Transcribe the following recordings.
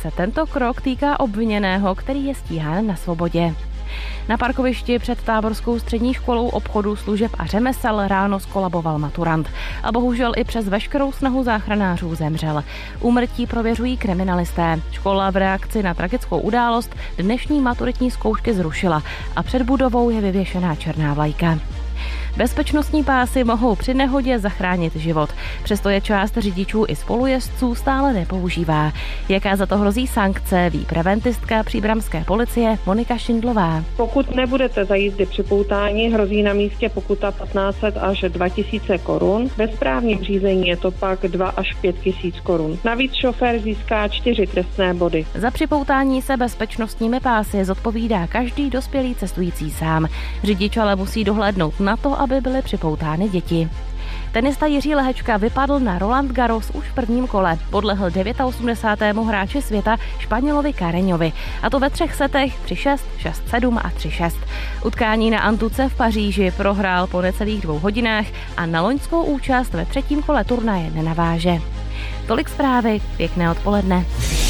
se tento krok týká obviněného, který je stíhán na svobodě. Na parkovišti před Táborskou střední školou obchodu, služeb a řemesel ráno skolaboval maturant a bohužel i přes veškerou snahu záchranářů zemřel. Úmrtí prověřují kriminalisté. Škola v reakci na tragickou událost dnešní maturitní zkoušky zrušila a před budovou je vyvěšená černá vlajka. Bezpečnostní pásy mohou při nehodě zachránit život, přesto je část řidičů i spolujezdců stále nepoužívá. Jaká za to hrozí sankce, ví preventistka příbramské policie Monika Šindlová. Pokud nebudete za jízdy připoutáni, hrozí na místě pokuta 1500 až 2000 korun. Ve správním řízení je to pak 2 až 5000 korun. Navíc šofér získá 4 trestné body. Za připoutání se bezpečnostními pásy zodpovídá každý dospělý cestující sám. Řidič ale musí dohlédnout na to, aby byly připoutány děti. Tenista Jiří Lehečka vypadl na Roland Garros už v prvním kole. Podlehl 89. hráči světa Španělovi Carreñovi. A to ve 3 setech 3-6, 6-7 a 3-6. Utkání na Antuce v Paříži prohrál po necelých 2 hodinách a na loňskou účast ve 3. kole turnaje nenaváže. Tolik zprávy, pěkné odpoledne.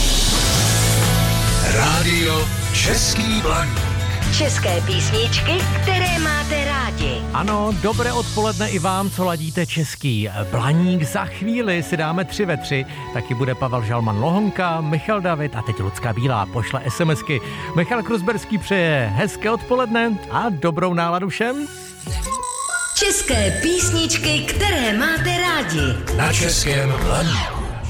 Rádio Český Blaník. České písničky, které máte rádi. Ano, dobré odpoledne i vám, co ladíte Český Blaník. Za chvíli si dáme 3 ve 3. Taky bude Pavel Žalman Lohonka, Michal David a teď Lucka Bílá pošle SMSky. Michal Kruzberský přeje hezké odpoledne a dobrou náladu všem. České písničky, které máte rádi. Na Českém Blaníku.